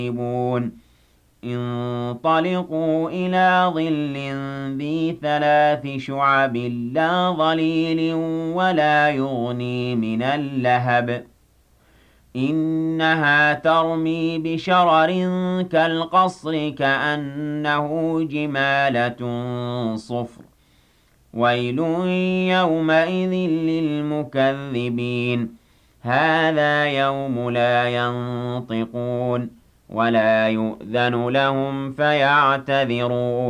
انطلقوا إلى ظل ذي 3 شعب لا ظليل ولا يغني من اللهب إنها ترمي بشرر كالقصر كأنه جمالة صفر ويل يومئذ للمكذبين هذا يوم لا ينطقون ولا يؤذن لهم فيعتذرون